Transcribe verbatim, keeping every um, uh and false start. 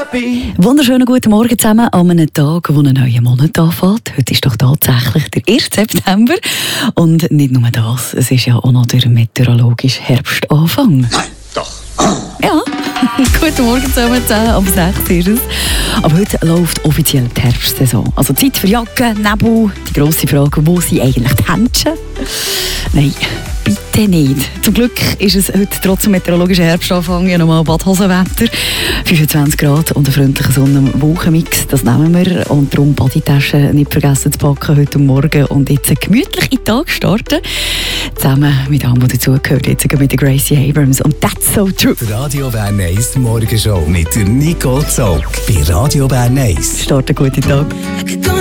happy. Wunderschönen guten Morgen zusammen an einem Tag, wo ein neuer Monat anfängt. Heute ist doch tatsächlich der erste September. Und nicht nur das, es ist ja auch noch der meteorologische Herbstanfang. Nein, doch. Ja, guten Morgen zusammen, zehn ab sechs ist es. Aber heute läuft offiziell die Herbstsaison. Also Zeit für Jacken, Nebel. Die grosse Frage, wo sind eigentlich die Händchen? Nein, bitte nicht. Zum Glück ist es heute trotz dem meteorologischen Herbstanfang ja nochmal Badhosenwetter. fünfundzwanzig Grad und ein freundlicher Sonnen-Wolkenmix, das nehmen wir. Und darum Bodytaschen nicht vergessen zu packen heute Morgen und jetzt gemütlich in den Tag starten. Zusammen mit allem, was dazugehört, jetzt mit der Gracie Abrams und «That's so true». Die Radio Bern eins Morgenshow mit der Nicole Zog bei Radio Bern eins. Starten guten Tag.